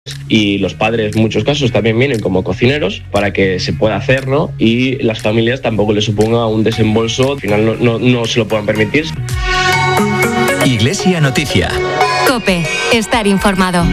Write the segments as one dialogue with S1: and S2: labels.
S1: y los padres en muchos casos también vienen como cocineros para que se pueda hacer, ¿no? Y las familias tampoco les suponga un desembolso, al final no se lo puedan permitir.
S2: Iglesia Noticia.
S3: COPE. Estar informado.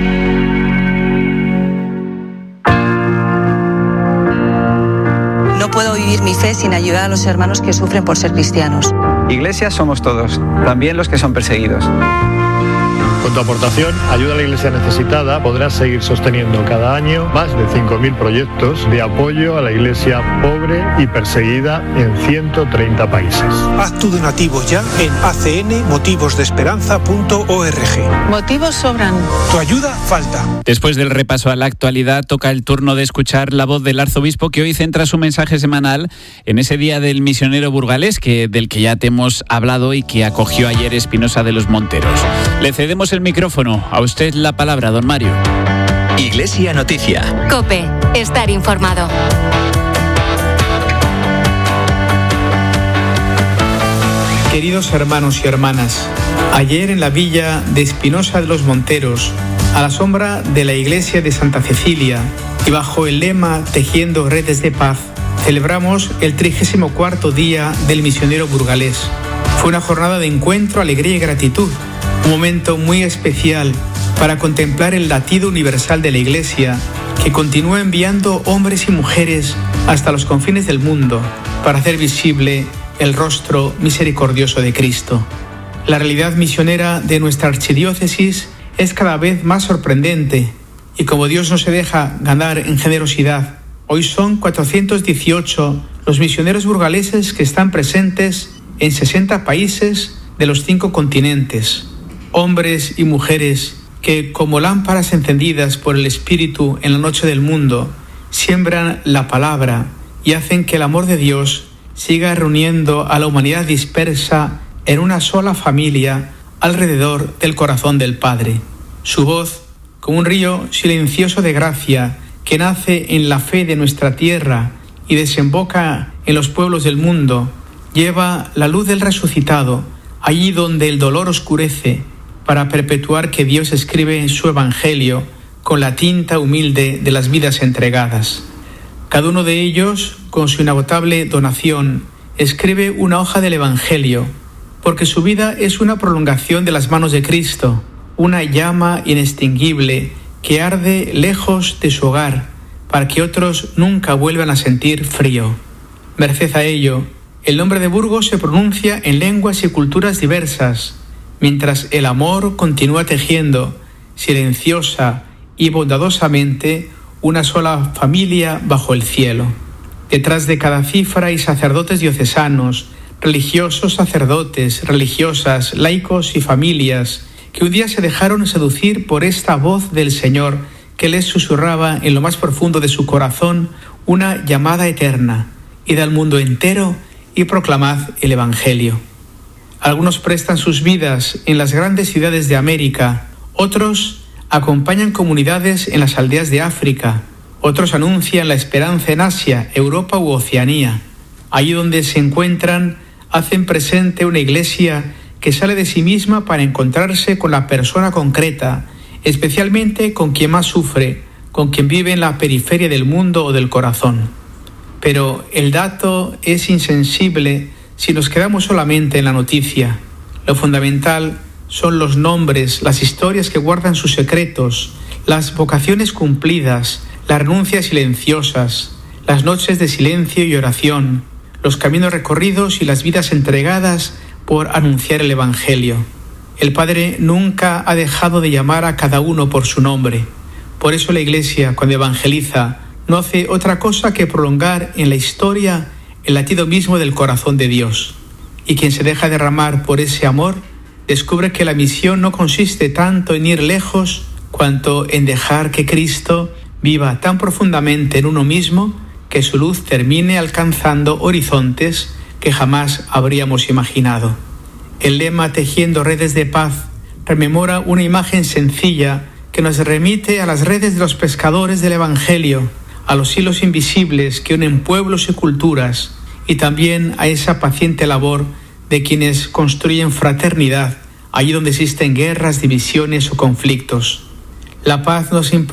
S4: No puedo vivir mi fe sin ayudar a los hermanos que sufren por ser cristianos.
S5: Iglesia somos todos, también los que son perseguidos.
S6: Con tu aportación, ayuda a la Iglesia necesitada, podrás seguir sosteniendo cada año más de 5.000 proyectos de apoyo a la Iglesia pobre y perseguida en 130 países.
S7: Haz tu donativo ya en acnmotivosdeesperanza.org.
S4: Motivos sobran.
S7: Tu ayuda falta.
S8: Después del repaso a la actualidad, toca el turno de escuchar la voz del arzobispo, que hoy centra su mensaje semanal en ese día del misionero burgalés del que ya te hemos hablado y que acogió ayer Espinosa de los Monteros. Le cedemos el micrófono. A usted la palabra, don Mario.
S2: Iglesia Noticia.
S3: COPE. Estar informado.
S9: Queridos hermanos y hermanas, ayer en la villa de Espinosa de los Monteros, a la sombra de la iglesia de Santa Cecilia y bajo el lema Tejiendo redes de paz, celebramos el 34º día del misionero burgalés. Fue una jornada de encuentro, alegría y gratitud, un momento muy especial para contemplar el latido universal de la Iglesia, que continúa enviando hombres y mujeres hasta los confines del mundo para hacer visible el rostro misericordioso de Cristo. La realidad misionera de nuestra archidiócesis es cada vez más sorprendente y como Dios no se deja ganar en generosidad, hoy son 418 los misioneros burgaleses que están presentes en 60 países de los 5 continentes. Hombres y mujeres que, como lámparas encendidas por el Espíritu en la noche del mundo, siembran la palabra y hacen que el amor de Dios siga reuniendo a la humanidad dispersa en una sola familia alrededor del corazón del Padre. Su voz, como un río silencioso de gracia que nace en la fe de nuestra tierra y desemboca en los pueblos del mundo, lleva la luz del resucitado allí donde el dolor oscurece, para perpetuar que Dios escribe su Evangelio con la tinta humilde de las vidas entregadas. Cada uno de ellos, con su inagotable donación, escribe una hoja del Evangelio, porque su vida es una prolongación de las manos de Cristo, una llama inextinguible que arde lejos de su hogar, para que otros nunca vuelvan a sentir frío. Merced a ello, el nombre de Burgos se pronuncia en lenguas y culturas diversas, mientras el amor continúa tejiendo, silenciosa y bondadosamente, una sola familia bajo el cielo. Detrás de cada cifra hay sacerdotes diocesanos, religiosos sacerdotes, religiosas, laicos y familias, que un día se dejaron seducir por esta voz del Señor que les susurraba en lo más profundo de su corazón una llamada eterna: id al mundo entero y proclamad el Evangelio. Algunos prestan sus vidas en las grandes ciudades de América, otros acompañan comunidades en las aldeas de África, otros anuncian la esperanza en Asia, Europa u Oceanía. Allí donde se encuentran, hacen presente una iglesia que sale de sí misma para encontrarse con la persona concreta, especialmente con quien más sufre, con quien vive en la periferia del mundo o del corazón. Pero el dato es insensible si nos quedamos solamente en la noticia. Lo fundamental son los nombres, las historias que guardan sus secretos, las vocaciones cumplidas, las renuncias silenciosas, las noches de silencio y oración, los caminos recorridos y las vidas entregadas por anunciar el Evangelio. El Padre nunca ha dejado de llamar a cada uno por su nombre. Por eso la Iglesia, cuando evangeliza, no hace otra cosa que prolongar en la historia el latido mismo del corazón de Dios. Y quien se deja derramar por ese amor, descubre que la misión no consiste tanto en ir lejos, cuanto en dejar que Cristo viva tan profundamente en uno mismo que su luz termine alcanzando horizontes que jamás habríamos imaginado. El lema Tejiendo redes de paz rememora una imagen sencilla que nos remite a las redes de los pescadores del Evangelio, a los hilos invisibles que unen pueblos y culturas, y también a esa paciente labor de quienes construyen fraternidad allí donde existen guerras, divisiones o conflictos. La paz nos importa.